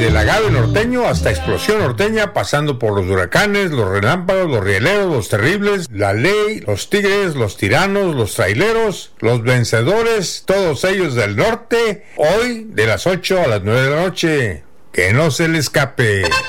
desde el agave norteño hasta explosión norteña, pasando por los huracanes, los relámpagos, los rieleros, los terribles, la ley, los tigres, los tiranos, los traileros, los vencedores, todos ellos del norte, hoy de las 8 a las 9 de la noche. Que no se le escape.